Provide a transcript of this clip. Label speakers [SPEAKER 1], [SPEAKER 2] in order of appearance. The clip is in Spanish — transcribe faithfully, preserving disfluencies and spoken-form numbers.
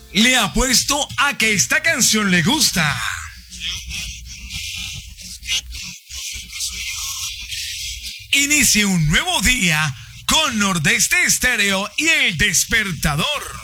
[SPEAKER 1] Le apuesto a que esta canción le gusta. Inicie un nuevo día con Nordeste Estéreo y El Despertador.